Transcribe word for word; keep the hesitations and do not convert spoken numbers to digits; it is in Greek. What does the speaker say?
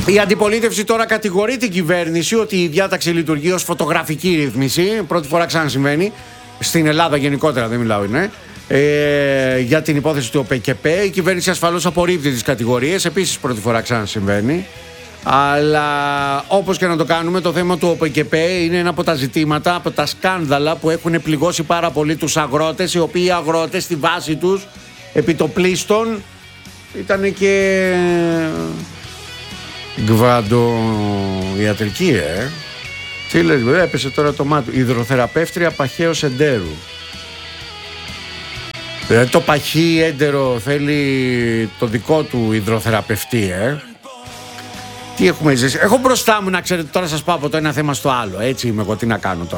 Η αντιπολίτευση τώρα κατηγορεί την κυβέρνηση ότι η διάταξη λειτουργεί ως φωτογραφική ρύθμιση. Πρώτη φορά ξανασυμβαίνει. Στην Ελλάδα γενικότερα, δεν μιλάω, είναι. Ε, για την υπόθεση του ΟΠΕΚΕΠΕ. Η κυβέρνηση ασφαλώς απορρίπτει τις κατηγορίες. Επίσης, πρώτη φορά ξανασυμβαίνει. Αλλά όπως και να το κάνουμε, το θέμα του ΟΠΕΚΕΠΕ είναι ένα από τα ζητήματα, από τα σκάνδαλα που έχουν πληγώσει πάρα πολύ τους αγρότες, οι οποίοι οι αγρότες στη βάση τους, επί το πλήστον, ήταν και γκβαντοιατρική, ε. Τι λες, έπεσε τώρα το μάτι. Υδροθεραπεύτρια Παχαίος Εντέρου. Δηλαδή το παχύ έντερο θέλει το δικό του υδροθεραπευτή, ε. Τι έχουμε ζήσει. Έχω μπροστά μου, να ξέρετε, τώρα σας πάω από το ένα θέμα στο άλλο. Έτσι είμαι εγώ, τι να κάνω τώρα.